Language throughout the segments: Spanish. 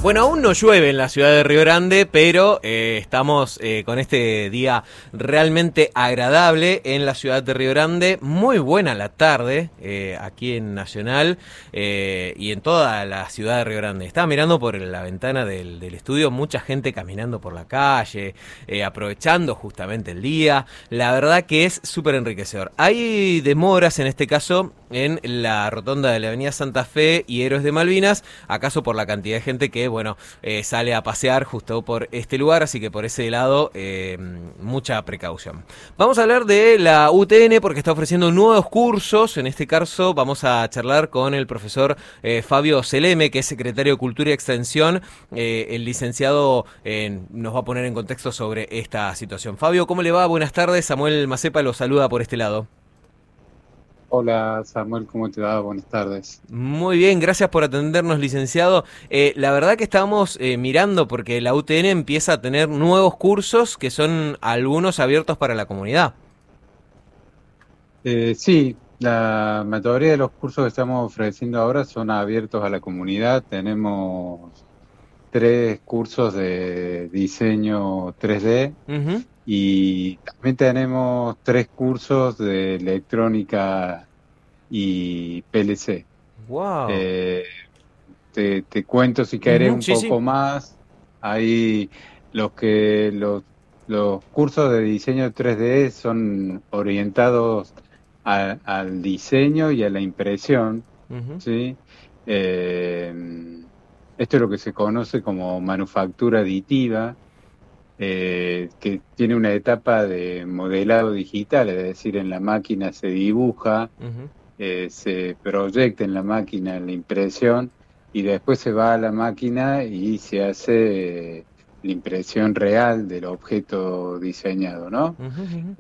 Bueno, aún no llueve en la ciudad de Río Grande, pero estamos con este día realmente agradable en la ciudad de Río Grande. Muy buena la tarde aquí en Nacional y en toda la ciudad de Río Grande. Estaba mirando por la ventana del estudio, mucha gente caminando por la calle, aprovechando justamente el día. La verdad que es súper enriquecedor. Hay demoras en este caso en la rotonda de la avenida Santa Fe y Héroes de Malvinas, acaso por la cantidad de gente que sale a pasear justo por este lugar, así que por ese lado mucha precaución. Vamos a hablar de la UTN porque está ofreciendo nuevos cursos. En este caso vamos a charlar con el profesor Fabio Seleme, que es secretario de Cultura y Extensión. El licenciado nos va a poner en contexto sobre esta situación. Fabio, ¿cómo le va? Buenas tardes. Samuel Macepa lo saluda por este lado. Hola Samuel, ¿cómo te va? Buenas tardes. Muy bien, gracias por atendernos, licenciado. La verdad que estábamos mirando porque la UTN empieza a tener nuevos cursos que son algunos abiertos para la comunidad. Sí, la mayoría de los cursos que estamos ofreciendo ahora son abiertos a la comunidad. Tenemos 3 cursos de diseño 3D Uh-huh. y también tenemos 3 cursos de electrónica y PLC. Wow. Eh, te cuento si querés Uh-huh. un Sí, sí. poco más. Hay los que los cursos de diseño 3D son orientados al diseño y a la impresión, Uh-huh. ¿sí? Eh, Esto es lo que se conoce como manufactura aditiva, que tiene una etapa de modelado digital, es decir, en la máquina se dibuja, Uh-huh. se proyecta en la máquina la impresión y después se va a la máquina y se hace la impresión real del objeto diseñado, ¿no? Uh-huh.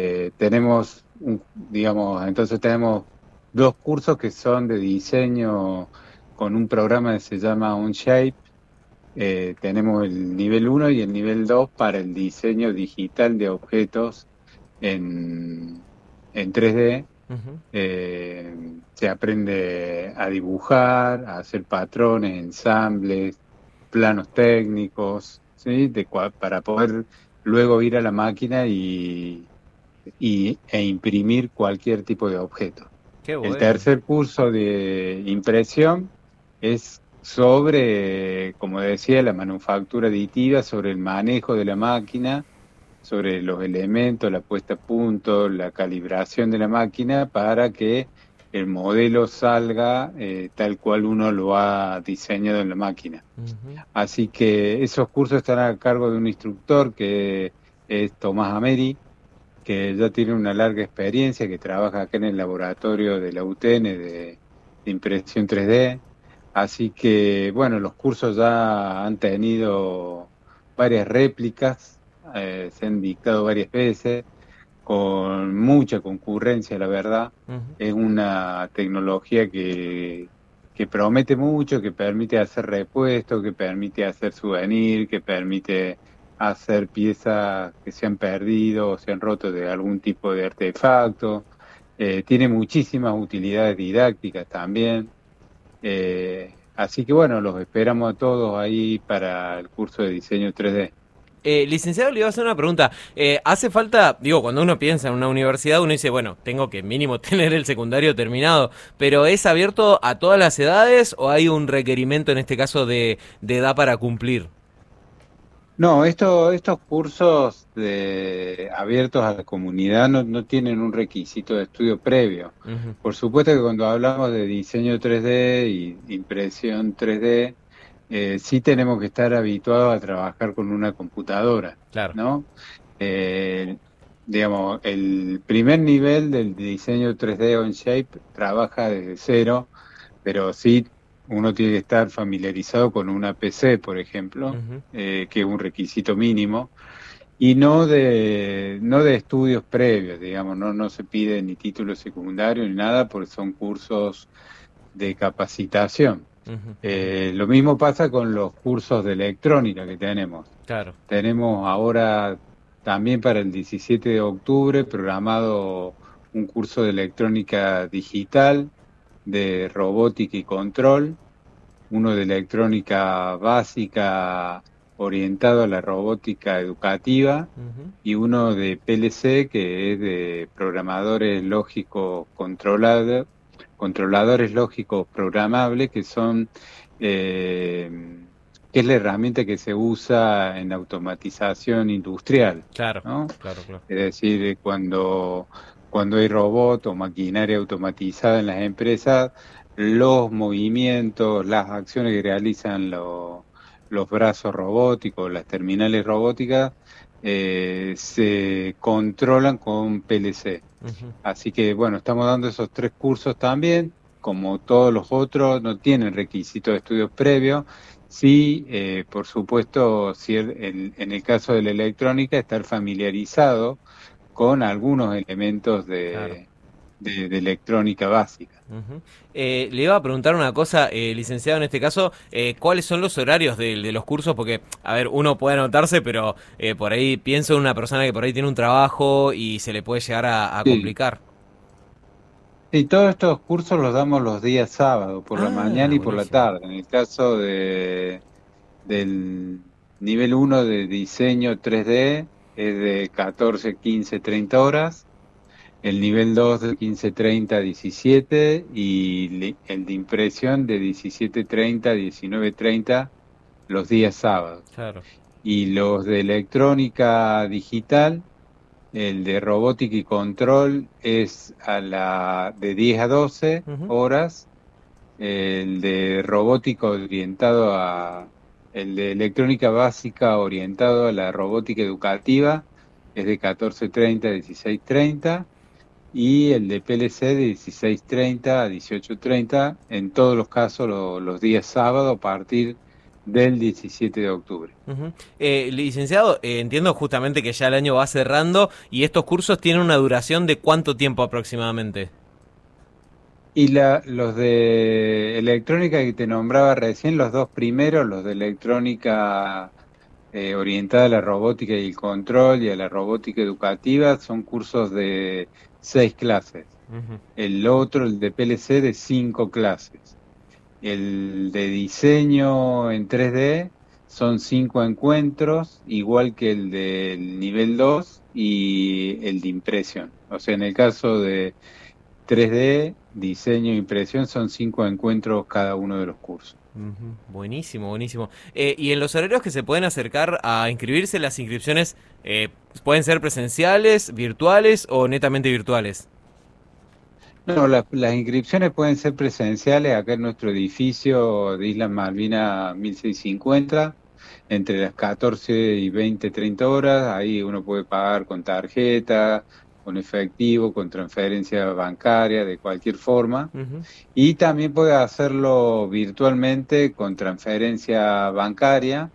Digamos, entonces tenemos 2 cursos que son de diseño con un programa que se llama Onshape. Tenemos el nivel 1 y el nivel 2 para el diseño digital de objetos en 3D. Uh-huh. Se aprende a dibujar, a hacer patrones, ensambles, planos técnicos, ¿sí? Para poder luego ir a la máquina e imprimir cualquier tipo de objeto. Qué El bueno. tercer curso de impresión es sobre, como decía, la manufactura aditiva, sobre el manejo de la máquina, sobre los elementos, la puesta a punto, la calibración de la máquina para que el modelo salga tal cual uno lo ha diseñado en la máquina. Uh-huh. Así que esos cursos están a cargo de un instructor que es Tomás Ameri, que ya tiene una larga experiencia, que trabaja acá en el laboratorio de la UTN de impresión 3D. Así que, bueno, los cursos ya han tenido varias réplicas, se han dictado varias veces, con mucha concurrencia, la verdad. Uh-huh. Es una tecnología que promete mucho, que permite hacer repuestos, que permite hacer souvenir, que permite hacer piezas que se han perdido o se han roto de algún tipo de artefacto. Tiene muchísimas utilidades didácticas también. Así que bueno, los esperamos a todos ahí para el curso de diseño 3D. Licenciado, le iba a hacer una pregunta. ¿Hace falta, digo, cuando uno piensa en una universidad, uno dice, bueno, tengo que mínimo tener el secundario terminado, pero ¿es abierto a todas las edades o hay un requerimiento en este caso de edad para cumplir? No, estos cursos abiertos a la comunidad no tienen un requisito de estudio previo. Ujú. Por supuesto que cuando hablamos de diseño 3D y impresión 3D, sí tenemos que estar habituados a trabajar con una computadora, Claro. ¿no? Eh, digamos, el primer nivel del diseño 3D Onshape trabaja desde cero, pero sí uno tiene que estar familiarizado con una PC, por ejemplo, Ujú. que es un requisito mínimo, y no de estudios previos, digamos, no se pide ni título secundario ni nada, porque son cursos de capacitación. Ujú. Ujú. Lo mismo pasa con los cursos de electrónica que tenemos. Claro. Tenemos ahora también para el 17 de octubre programado un curso de electrónica digital, de robótica y control, uno de electrónica básica orientado a la robótica educativa Ujú. y uno de PLC que es de programadores lógicos controladores lógicos programables que son que es la herramienta que se usa en automatización industrial, Claro, ¿no? claro, claro. Es decir, cuando hay robot o maquinaria automatizada en las empresas, los movimientos, las acciones que realizan los brazos robóticos, las terminales robóticas, se controlan con PLC. Ujú. Así que bueno, estamos dando esos 3 cursos también, como todos los otros, no tienen requisitos de estudios previos. Sí, por supuesto, si en el caso de la electrónica, estar familiarizado con algunos elementos Claro. de electrónica básica. Ujú. Le iba a preguntar una cosa, licenciado, en este caso, ¿cuáles son los horarios de los cursos? Porque, a ver, uno puede anotarse, pero por ahí pienso en una persona que por ahí tiene un trabajo y se le puede llegar a Sí, complicar. sí, todos estos cursos los damos los días sábados, por la Ah, mañana y por la buenísimo. tarde. En el caso del nivel 1 de diseño 3D es de 14, 15, 30 horas. El nivel 2 de 15:30 a 17 y el de impresión de 17:30 a 19:30 los días sábados. Claro. Y los de electrónica digital, el de robótica y control es de 10 a 12 Ujú. horas. El de robótica orientado el de electrónica básica orientado a la robótica educativa es de 14:30 a 16:30 y el de PLC de 16:30 a 18:30, en todos los casos los días sábados a partir del 17 de octubre. Ujú. Licenciado, entiendo justamente que ya el año va cerrando y estos cursos tienen una duración de ¿cuánto tiempo aproximadamente? Y los de electrónica que te nombraba recién, los dos primeros, los de electrónica orientada a la robótica y el control y a la robótica educativa, son cursos de 6 clases. Ujú. El otro, el de PLC, de 5 clases. El de diseño en 3D son 5 encuentros, igual que el del nivel 2 y el de impresión. O sea, en el caso de 3D, diseño e impresión son 5 encuentros cada uno de los cursos. Ujú. Buenísimo, buenísimo. Y en los horarios que se pueden acercar a inscribirse, las inscripciones pueden ser presenciales, virtuales o netamente virtuales. No, las inscripciones pueden ser presenciales acá en nuestro edificio de Islas Malvinas 1650, entre las 14 y 20, 30 horas. Ahí uno puede pagar con tarjeta, con efectivo, con transferencia bancaria, de cualquier forma. Ujú. Y también puede hacerlo virtualmente con transferencia bancaria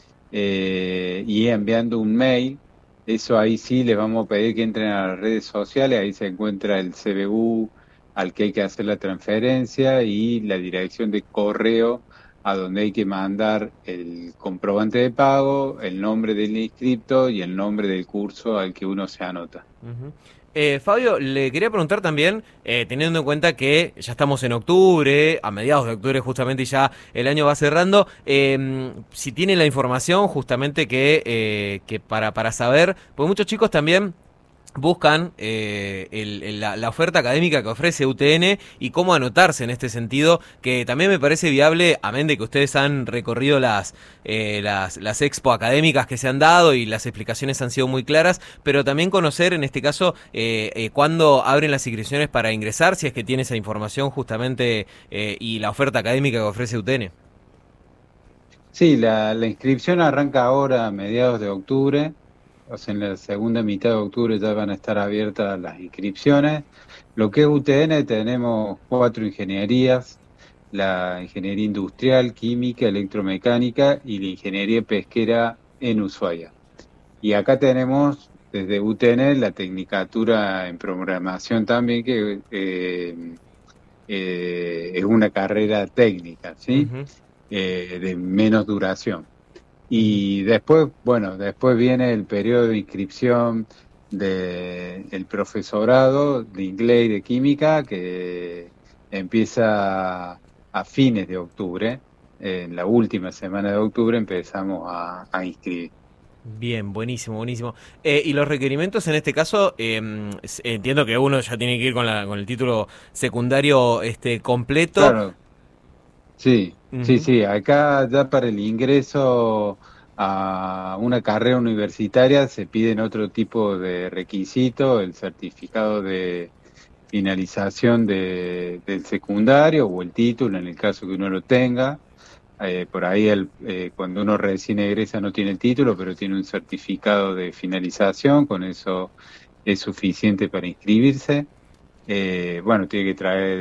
y enviando un mail. Eso ahí sí les vamos a pedir que entren a las redes sociales, ahí se encuentra el CBU al que hay que hacer la transferencia y la dirección de correo a donde hay que mandar el comprobante de pago, el nombre del inscripto y el nombre del curso al que uno se anota. Ujú. Fabio, le quería preguntar también, teniendo en cuenta que ya estamos en octubre, a mediados de octubre justamente y ya el año va cerrando, si tiene la información justamente que para saber, porque muchos chicos también buscan la oferta académica que ofrece UTN y cómo anotarse en este sentido, que también me parece viable, amén de que ustedes han recorrido las expo académicas que se han dado y las explicaciones han sido muy claras, pero también conocer en este caso cuándo abren las inscripciones para ingresar, si es que tiene esa información justamente y la oferta académica que ofrece UTN. Sí, la inscripción arranca ahora a mediados de octubre, o sea, en la segunda mitad de octubre ya van a estar abiertas las inscripciones. Lo que es UTN, tenemos 4 ingenierías: la ingeniería industrial, química, electromecánica y la ingeniería pesquera en Ushuaia. Y acá tenemos desde UTN la tecnicatura en programación también, que es una carrera técnica, ¿sí? Ujú, De menos duración. ujú. Y después, bueno, después viene el periodo de inscripción del profesorado de inglés y de química, que empieza a fines de octubre. en la última semana de octubre empezamos a inscribir. Bien, buenísimo, buenísimo. Y los requerimientos en este caso, entiendo que uno ya tiene que ir con el título secundario completo. Claro, sí, sí, Ujú. sí. Acá ya para el ingreso a una carrera universitaria se piden otro tipo de requisitos, el certificado de finalización del secundario o el título en el caso que uno lo tenga. Por ahí cuando uno recién egresa no tiene el título, pero tiene un certificado de finalización, con eso es suficiente para inscribirse. Bueno, tiene que traer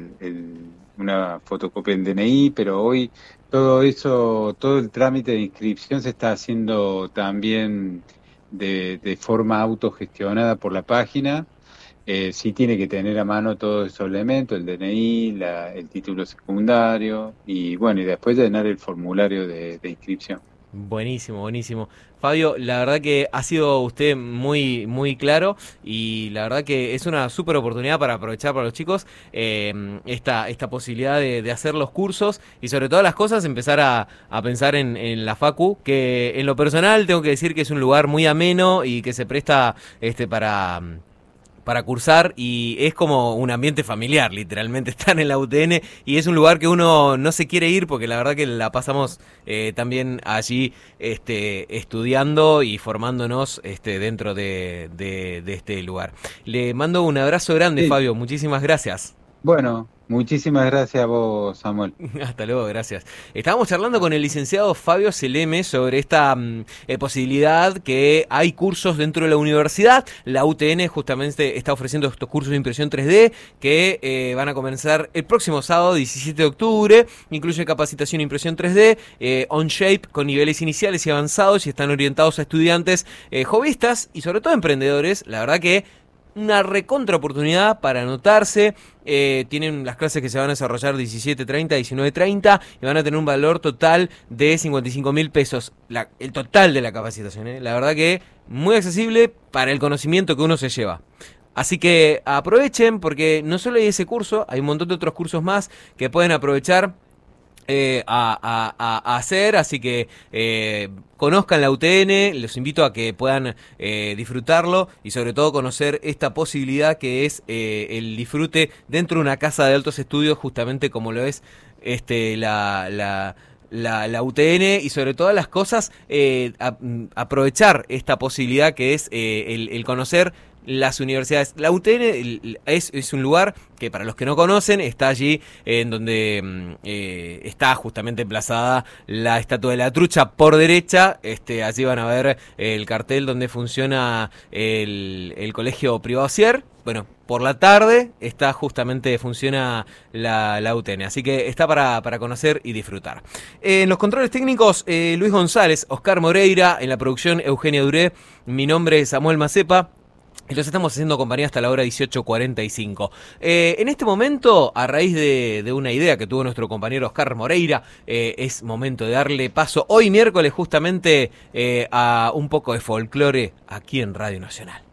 una fotocopia del DNI, pero hoy todo eso, todo el trámite de inscripción se está haciendo también de forma autogestionada por la página. Sí tiene que tener a mano todos esos elementos, el DNI, el título secundario y bueno, y después llenar el formulario de inscripción. Buenísimo, buenísimo. Fabio, la verdad que ha sido usted muy, muy claro y la verdad que es una súper oportunidad para aprovechar para los chicos esta posibilidad de hacer los cursos y sobre todas las cosas empezar a pensar en la Facu, que en lo personal tengo que decir que es un lugar muy ameno y que se presta para cursar y es como un ambiente familiar, literalmente están en la UTN y es un lugar que uno no se quiere ir porque la verdad que la pasamos también allí estudiando y formándonos dentro de este lugar. Le mando un abrazo grande, Sí, Fabio, muchísimas gracias. bueno, muchísimas gracias a vos, Samuel. Hasta luego, gracias. Estábamos charlando con el licenciado Fabio Seleme sobre esta posibilidad que hay cursos dentro de la universidad. La UTN justamente está ofreciendo estos cursos de impresión 3D que van a comenzar el próximo sábado, 17 de octubre. Incluye capacitación e impresión 3D, on-shape con niveles iniciales y avanzados y están orientados a estudiantes hobbyistas y sobre todo emprendedores. La verdad que una recontra oportunidad para anotarse. Tienen las clases que se van a desarrollar 17:30, 19:30 y van a tener un valor total de 55.000 pesos. El total de la capacitación, la verdad que muy accesible para el conocimiento que uno se lleva. Así que aprovechen porque no solo hay ese curso, hay un montón de otros cursos más que pueden aprovechar a hacer, así que conozcan la UTN, los invito a que puedan disfrutarlo y sobre todo conocer esta posibilidad que es el disfrute dentro de una casa de altos estudios, justamente como lo es la UTN y sobre todas las cosas aprovechar esta posibilidad que es el conocer las universidades. La UTN es un lugar que para los que no conocen está allí en donde está justamente emplazada la Estatua de la Trucha por derecha. Allí van a ver el cartel donde funciona el colegio privado Cier. Bueno, por la tarde funciona la UTN, así que está para conocer y disfrutar. En los controles técnicos, Luis González, Oscar Moreira, en la producción Eugenia Duré, mi nombre es Samuel Macepa. Y los estamos haciendo compañía hasta la hora 18:45. En este momento, a raíz de una idea que tuvo nuestro compañero Oscar Moreira, es momento de darle paso hoy miércoles justamente a un poco de folclore aquí en Radio Nacional.